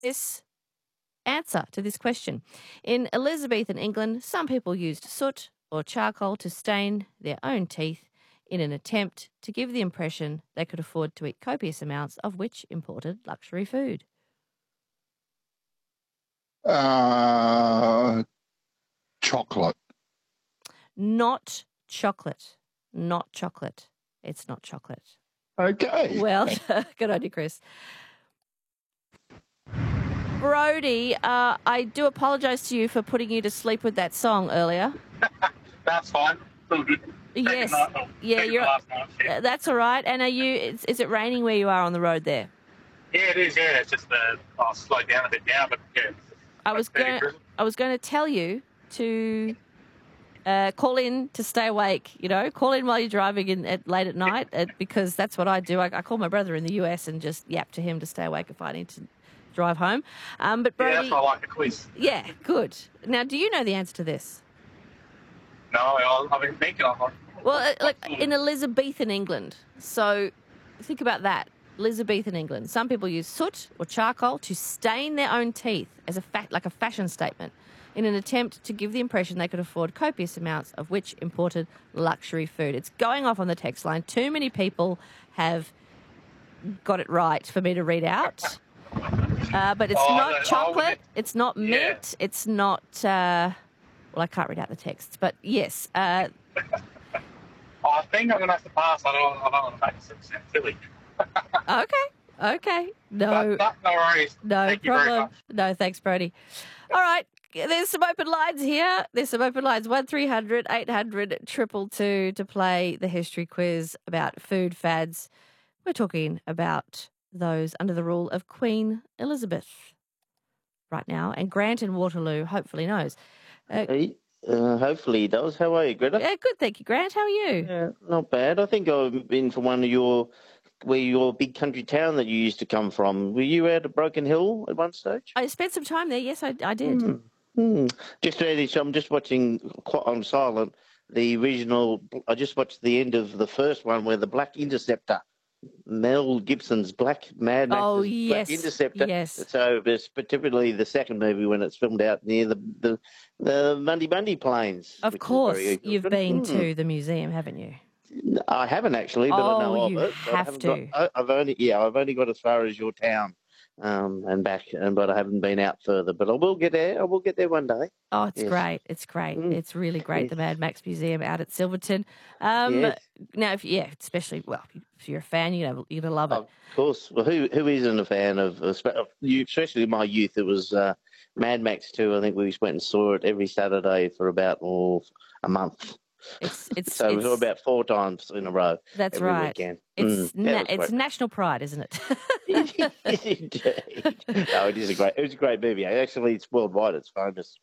this answer to this question. In Elizabethan England, some people used soot or charcoal to stain their own teeth in an attempt to give the impression they could afford to eat copious amounts of which imported luxury food. Chocolate. Not chocolate. Not chocolate. It's not chocolate. Okay. Well, good on you, Chris. Brody, I do apologise to you for putting you to sleep with that song earlier. That's fine. Still good. Yes. You're. Last night, yeah. That's all right. And is it raining where you are on the road there? Yeah, it is. Yeah, it's just I'll slow down a bit now, but yeah. I was going to tell you to call in to stay awake. Call in while you're driving late at night because that's what I do. I call my brother in the US and just yap to him to stay awake if I need to drive home. But Brody, yeah, that's why I like the quiz. Yeah, good. Now, do you know the answer to this? No, I've been thinking of it. Well, in Elizabethan England. So think about that. Elizabethan England. Some people use soot or charcoal to stain their own teeth as a fashion statement in an attempt to give the impression they could afford copious amounts of which imported luxury food. It's going off on the text line. Too many people have got it right for me to read out. But it's not chocolate. It's not mint. Yeah. It's not... well, I can't read out the texts, but yes. I think I'm going to have to pass. I don't want to make it sound silly. Okay. No worries. No Thank problem. You very much. No, thanks, Brody. All right. There's some open lines here. 1300 800 222 to play the history quiz about food fads. We're talking about those under the rule of Queen Elizabeth right now. And Grant in Waterloo hopefully knows. Hopefully he does. How are you, Greta? Yeah, good, thank you, Grant. How are you? Yeah, not bad. I think I've been from one of your big country town that you used to come from. Were you out at Broken Hill at one stage? I spent some time there. Yes, I did. Just ready. So I'm just watching on silent the original. I just watched the end of the first one where the Black Interceptor. Mel Gibson's Black Max Black Interceptor. Yes. So it's particularly the second movie when it's filmed out near the Bundy plains. Of course, you've been to the museum, haven't you? I haven't actually, but I know of it. You have to. I've only got as far as your town. And back, but I haven't been out further. But I will get there. I will get there one day. Oh, it's great. It's great. It's really great. The Mad Max Museum out at Silverton. Yes. Now, especially, if you're a fan, you're gonna love it. Of course. Well, who isn't a fan of you? Especially in my youth, it was Mad Max 2. I think we went and saw it every Saturday for about a month. It's we saw about 4 times in a row. That's every right. Weekend. It's national pride, isn't it? Indeed. No, it was a great movie. Actually, it's worldwide. It's famous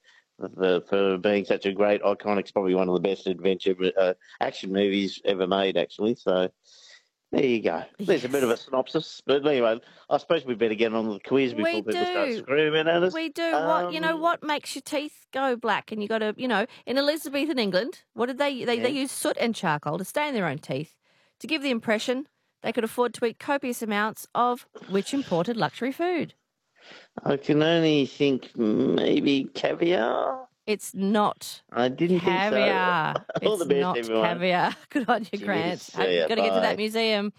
for being such a great, iconic. It's probably one of the best adventure action movies ever made. Actually, so. There you go. There's a bit of a synopsis. But anyway, I suppose we better get on with the quiz before people start screaming at us. We do. What makes your teeth go black? And you got to, in Elizabethan England, what did they use soot and charcoal to stain their own teeth to give the impression they could afford to eat copious amounts of which imported luxury food? I can only think maybe caviar. It's not. I didn't caviar. think so. All the best, not everyone. Caviar. Good on you, Grant. I've got to get to that museum.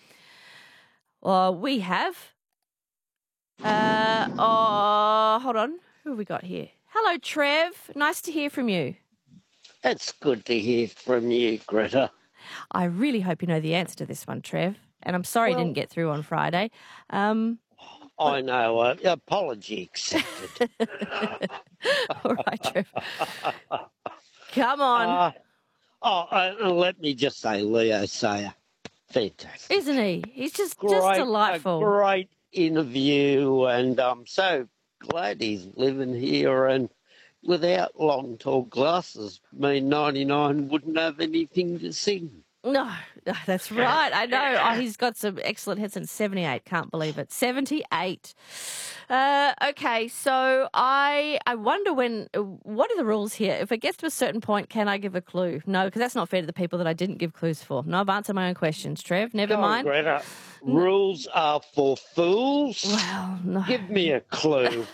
Well, we have. Hold on. Who have we got here? Hello, Trev. Nice to hear from you. It's good to hear from you, Greta. I really hope you know the answer to this one, Trev. And I'm sorry you didn't get through on Friday. I know. Apology accepted. All right, Trev. Come on. Let me just say, Leo Sayer, fantastic. Isn't he? He's just delightful. A great interview, and I'm so glad he's living here. And without long, tall glasses, me 99 wouldn't have anything to sing. No, that's right. I know. Oh, he's got some excellent hits in 78. Can't believe it. 78. Okay, so I wonder what are the rules here? If it gets to a certain point, can I give a clue? No, because that's not fair to the people that I didn't give clues for. No, I've answered my own questions, Trev. Never mind. Greta, rules are for fools. Well, no. Give me a clue.